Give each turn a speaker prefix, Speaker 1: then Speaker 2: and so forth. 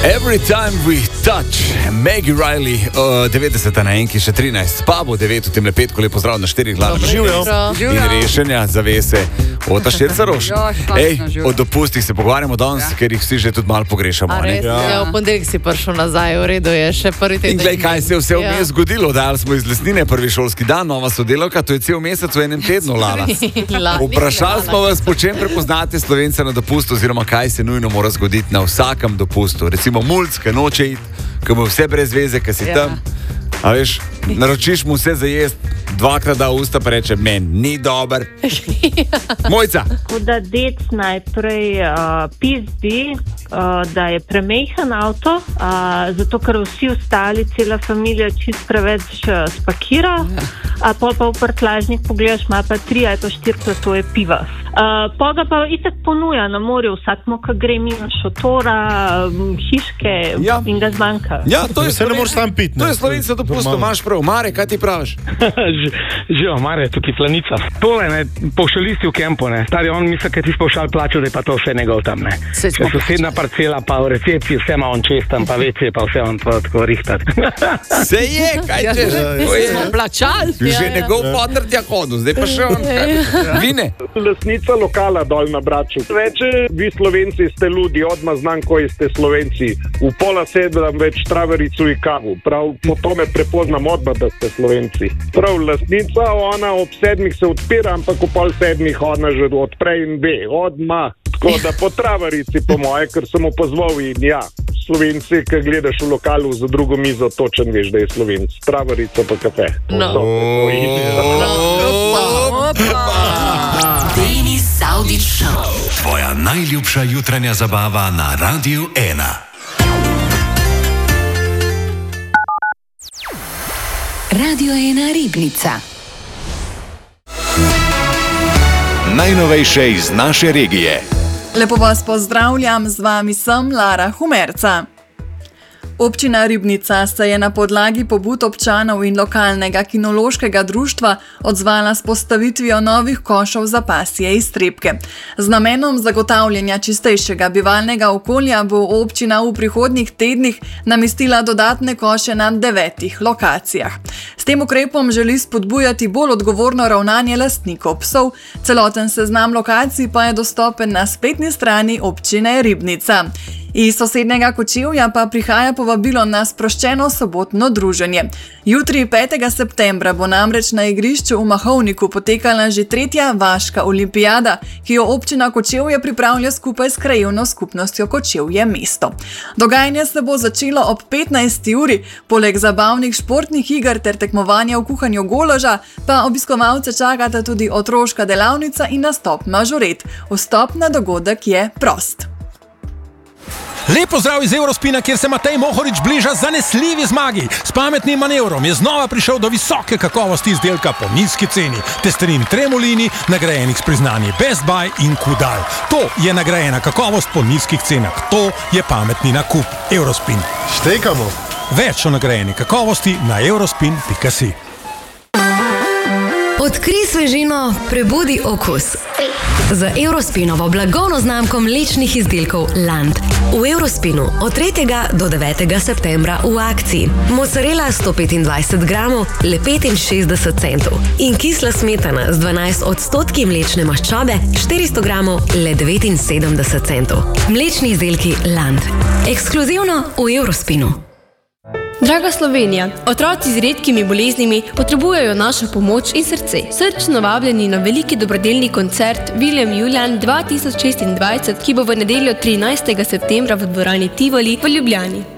Speaker 1: Every time we touch, Maggie Riley, 90 na enki, še 13, pa bo 9 v tem lepetku, lepo zdrav na 4 glavnih.
Speaker 2: Živijo.
Speaker 1: In rešenja zavese od Širca Roš. O dopustih se pogovarjamo danes, ker jih vsi že tudi malo pogrešamo.
Speaker 2: Ja, v ponedeljek si prišel nazaj, v redu je, še prvi teden.
Speaker 1: In glej, kaj se je vse vmes zgodilo. Dali smo iz Lesnine prvi šolski dan, nova sodelavka, to je cel mesec v enem tednu, Lala. Vprašali smo vas, po čem prepoznate Slovence na dopustu, oziroma kaj se nujno mora zgoditi na vsakem dopustu. Recimo mulc, ki noče iti, ki bo vse brez veze, ki si tam. A veš, naročiš mu vse za jest, dvakrat da usta, pa reče, meni ni dober. Mojca.
Speaker 3: Tako da dec najprej pizdi, da je premejhan avto, zato ker vsi ostali, cela familija čist preveč spakira, a pa v prtlažnik pogledaš, ima pa 3 ali pa 4 platoje piva. Pa ga pa itak ponuja na morju, vsakmo, ki gre mimo šotora, hiške in ga zmanjka.
Speaker 1: Ja, to je
Speaker 4: se ne moreš tam piti.
Speaker 1: To je Slovenca dopustu, imaš prav. Mare, kaj ti praviš?
Speaker 5: Živo, Mare, tukaj Planica. Tole, ne, povšalisti v kempu, ne. Stari, on misli, kad ti povšal plačal, da je pa to vse njegov tam, ne. Sosedna parcela, pa v recepciji, vse ima on čestam, pa WC, pa vse on tako rihtat.
Speaker 1: Se je, kaj češ?
Speaker 2: Smo plačali.
Speaker 1: Že njegov podrtja hodu, zdaj pa še on. Vine.
Speaker 6: Lesnica lokala dol na Braču. Reče, vi Slovenci ste ludi, odmah znam, koji ste Slovenci. V 6:30 več travericu in kavu. Prav po tome prepoznam odmah, da ste Slovenci. Prav, Lesnica, ona ob 7 se odpira, ampak v 6:30 ona že odpre in ve. Odmah. Tako da po traverici, po moje, ker sem opozval in ja. Slovenci, ki gledaš v lokalu za drugo mizo, točen veš, da je Slovenc. Traverica pa kafe.
Speaker 7: Denis Saudić Show. Tvoja najljubša jutranja zabava na Radiu 1. Radio 1 Ribnica. Najnovejše iz naše regije.
Speaker 8: Lepo vas pozdravljam, z vami sem Lara Humerca. Občina Ribnica se je na podlagi pobud občanov in lokalnega kinološkega društva odzvala s postavitvijo novih košov za pasje iztrebke. Z namenom zagotavljanja čistejšega bivalnega okolja bo občina v prihodnjih tednih namestila dodatne koše na 9 lokacijah. S tem ukrepom želi spodbujati bolj odgovorno ravnanje lastnikov psov. Celoten seznam lokacij pa je dostopen na spletni strani občine Ribnica. Iz sosednjega Kočevja pa prihaja povabilo na sproščeno sobotno druženje. Jutri 5. septembra bo namreč na igrišču v Mahovniku potekala že 3. vaška olimpijada, ki jo občina Kočevje pripravlja skupaj s krajevno skupnostjo Kočevje mesto. Dogajanje se bo začelo ob 15. uri, poleg zabavnih športnih iger ter tekmovanja v kuhanju goloža, pa obiskovalce čakata tudi otroška delavnica in nastop mažoret. Vstop na dogodek je prost.
Speaker 4: Lepo zdrav iz Eurospina, kjer se Matej Mohorič bliža zanesljivi zmagi. S pametnim manevrom je znova prišel do visoke kakovosti izdelka po nizki ceni. Testerin Tremolini, nagrajenih s priznanji Best Buy in Kudal. To je nagrajena kakovost po nizkih cenah. To je pametni nakup. Eurospin.
Speaker 9: Štekamo.
Speaker 4: Več o nagrajeni kakovosti na eurospin.si.
Speaker 10: Odkrij svežino, prebudi okus. Z Eurospinovo blagovno znamko mlečnih izdelkov Land. V Eurospinu od 3. do 9. septembra v akciji. Mozzarella 125 gramov, le 65 centov. In kisla smetana z 12% mlečne maščobe, 400 gramov, le 79 centov. Mlečni izdelki Land. Ekskluzivno v Eurospinu.
Speaker 11: Draga Slovenija, otroci z redkimi boleznimi potrebujejo našo pomoč in srce. Srčno vabljeni na veliki dobrodelni koncert William Julian 2026, ki bo v nedeljo 13. septembra v dvorani Tivoli v Ljubljani.